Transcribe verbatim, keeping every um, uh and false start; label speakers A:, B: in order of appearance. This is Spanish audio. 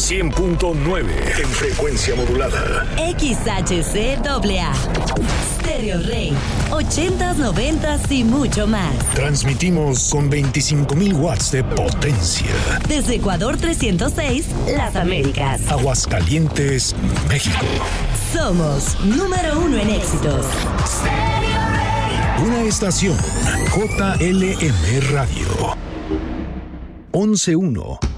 A: cien punto nueve en frecuencia modulada.
B: X H C A A. Stereo Rey. ochentas, noventas y mucho más.
A: Transmitimos con veinticinco mil watts de potencia.
B: Desde Ecuador trescientos seis, Las Américas.
A: Aguascalientes, México.
B: Somos número uno en éxitos.
A: Una estación J L M Radio. once uno.